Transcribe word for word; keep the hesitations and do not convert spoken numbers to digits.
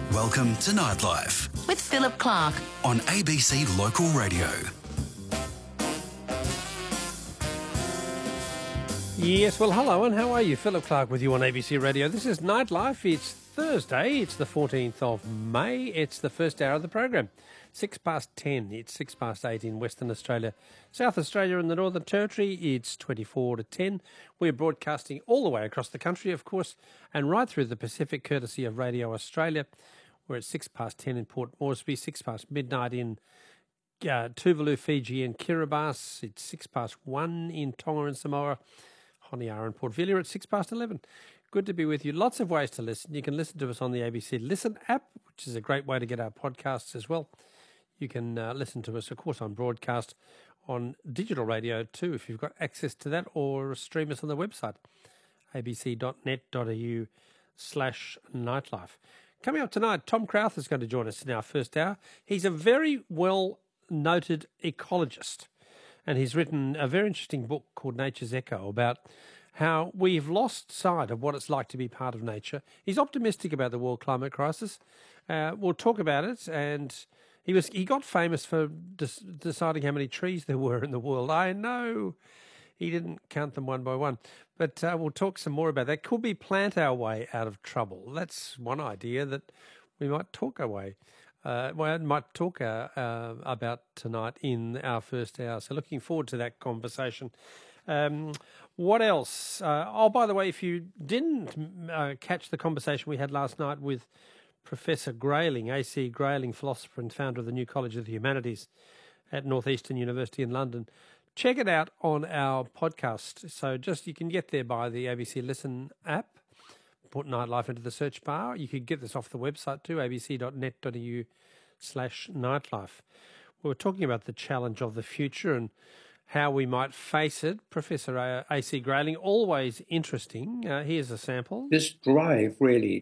Welcome to Nightlife with Philip Clark on A B C Local Radio. Yes, well, hello, and how are you? Philip Clark with you on A B C Radio. This is Nightlife. It's Thursday. It's the fourteenth of May. It's the first hour of the program. Six past ten. It's six past eight in Western Australia. South Australia and the Northern Territory, it's twenty-four to ten. We're broadcasting all the way across the country, of course, and right through the Pacific, courtesy of Radio Australia. We're at six past ten in Port Moresby, six past midnight in uh, Tuvalu, Fiji and Kiribati. It's six past one in Tonga and Samoa. Honiara and Port Vila at six past eleven. Good to be with you. Lots of ways to listen. You can listen to us on the A B C Listen app, which is a great way to get our podcasts as well. You can uh, listen to us, of course, on broadcast, on digital radio too, if you've got access to that, or stream us on the website, abc.net.au slash nightlife. Coming up tonight, Tom Crowther is going to join us in our first hour. He's a very well-noted ecologist, and he's written a very interesting book called Nature's Echo about how we've lost sight of what it's like to be part of nature. He's optimistic about the world climate crisis. Uh, we'll talk about it, and he was he got famous for des- deciding how many trees there were in the world. I know he didn't count them one by one, but uh, we'll talk some more about that. Could we plant our way out of trouble? That's one idea that we might talk our way. Uh, well, might talk uh, uh, about tonight in our first hour. So looking forward to that conversation. Um, what else? Uh, oh, by the way, if you didn't uh, catch the conversation we had last night with Professor Grayling, A C Grayling, philosopher and founder of the New College of the Humanities at Northeastern University in London, check it out on our podcast. So just you can get there by the A B C Listen app. Put Nightlife into the search bar. You could get this off the website too, abc.net.au slash nightlife. We were talking about the challenge of the future and how we might face it. Professor A C Grayling, always interesting. Uh, here's a sample. This drive really